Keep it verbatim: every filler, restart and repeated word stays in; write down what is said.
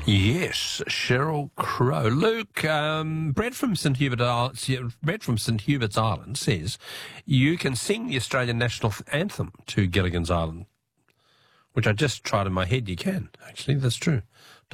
Yes, Sheryl Crow. Luke, um, Brett from St Hubert, Island, Brett from St Hubert's Island says you can sing the Australian national anthem to Gilligan's Island, which I just tried in my head. You can, actually, that's true.